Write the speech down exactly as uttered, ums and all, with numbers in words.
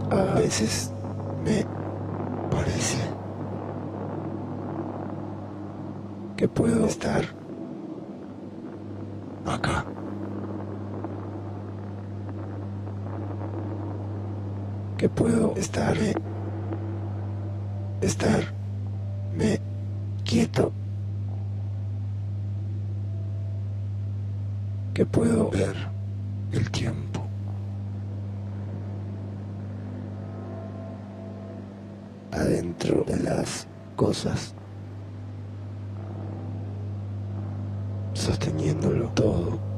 A veces me parece que puedo estar acá. Que puedo estar, estarme quieto. Que puedo ver el tiempo. Adentro de las cosas, sosteniéndolo todo.